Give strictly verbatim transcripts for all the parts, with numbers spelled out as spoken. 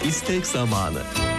İstek zamanı.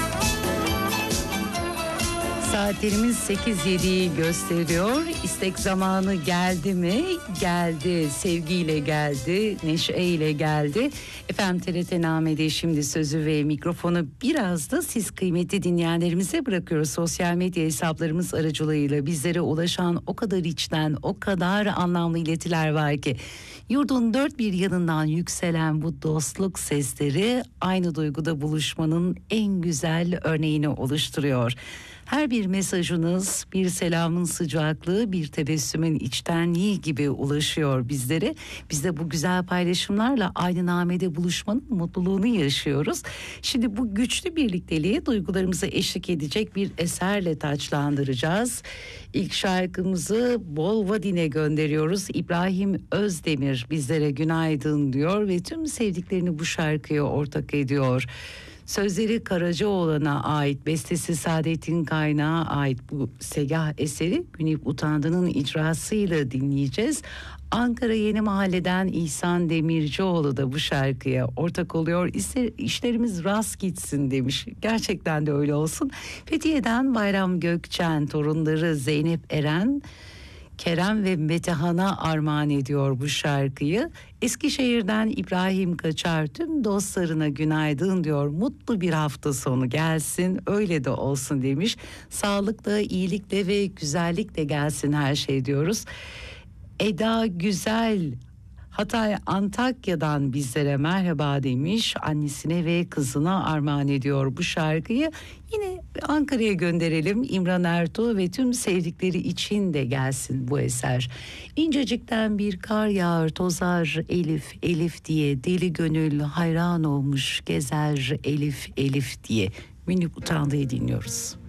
Saatlerimiz sekiz yediyi gösteriyor. İstek zamanı geldi mi? Geldi. Sevgiyle geldi. Neşeyle geldi. Efendim T R T Name'de şimdi sözü ve mikrofonu biraz da siz kıymetli dinleyenlerimize bırakıyoruz. Sosyal medya hesaplarımız aracılığıyla bizlere ulaşan o kadar içten, o kadar anlamlı iletiler var ki. Yurdun dört bir yanından yükselen bu dostluk sesleri aynı duyguda buluşmanın en güzel örneğini oluşturuyor. Her bir mesajınız, bir selamın sıcaklığı, bir tebessümün içtenliği gibi ulaşıyor bizlere. Biz de bu güzel paylaşımlarla aynı namede buluşmanın mutluluğunu yaşıyoruz. Şimdi bu güçlü birlikteliği duygularımıza eşlik edecek bir eserle taçlandıracağız. İlk şarkımızı Bolvadin'e gönderiyoruz. İbrahim Özdemir bizlere günaydın diyor ve tüm sevdiklerini bu şarkıya ortak ediyor. Sözleri Karacaoğlan'a ait, bestesi Saadettin Kaynağı ait bu segah eseri Güneyp Utandı'nın icrasıyla dinleyeceğiz. Ankara Yeni Mahalle'den İhsan Demircioğlu da bu şarkıya ortak oluyor. İşte, işlerimiz rast gitsin demiş. Gerçekten de öyle olsun. Fethiye'den Bayram Gökçen, torunları Zeynep Eren, Kerem ve Metehan'a armağan ediyor bu şarkıyı. Eskişehir'den İbrahim Kaçar tüm dostlarına günaydın diyor. Mutlu bir hafta sonu gelsin, öyle de olsun demiş. Sağlıkla, iyilikle ve güzellikle gelsin her şey diyoruz. Eda Güzel Hatay Antakya'dan bizlere merhaba demiş. Annesine ve kızına armağan ediyor bu şarkıyı. Yine Ankara'ya gönderelim. İmran Ertuğ ve tüm sevdikleri için de gelsin bu eser. İncecikten bir kar yağar tozar Elif Elif diye, deli gönül hayran olmuş gezer Elif Elif diye. Güneyp Utandı'yı dinliyoruz.